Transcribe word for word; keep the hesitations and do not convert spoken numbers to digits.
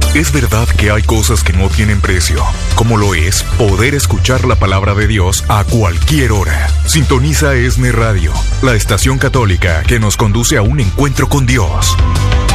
Es verdad que hay cosas que no tienen precio, como lo es poder escuchar la palabra de Dios a cualquier hora. Sintoniza ESNE Radio, la estación católica que nos conduce a un encuentro con Dios.